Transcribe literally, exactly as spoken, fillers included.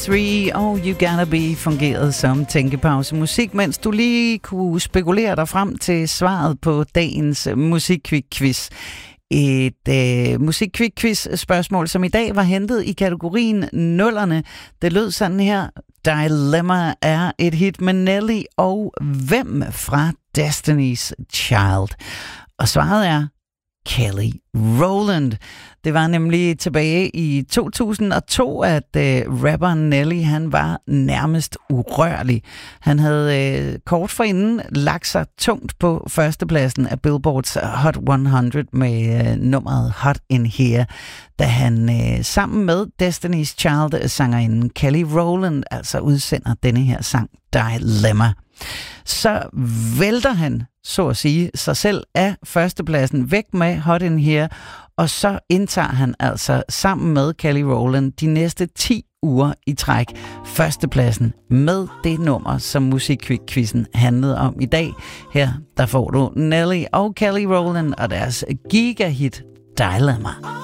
tre og You Gotta Be fungerede som tænkepause musik, mens du lige kunne spekulere dig frem til svaret på dagens musikquiz. Et øh, musikquiz-spørgsmål, som i dag var hentet i kategorien nullerne. Det lød sådan her. Dilemma er et hit med Nelly og hvem fra Destiny's Child? Og svaret er Kelly Rowland. Det var nemlig tilbage i to tusind og to, at øh, rapperen Nelly, han var nærmest urørlig. Han havde øh, kort forinden lagt sig tungt på førstepladsen af Billboards Hot hundrede med øh, nummeret Hot in Here, da han øh, sammen med Destiny's Child-sangerinden Kelly Rowland altså udsender denne her sang Dilemma. Så vælter han, så at sige, sig selv af førstepladsen væk med Hot in Here, og så indtager han altså sammen med Kelly Rowland de næste ti uger i træk førstepladsen med det nummer, som musikquizzen handlede om i dag. Her der får du Nelly og Kelly Rowland og deres gigahit Dilemma.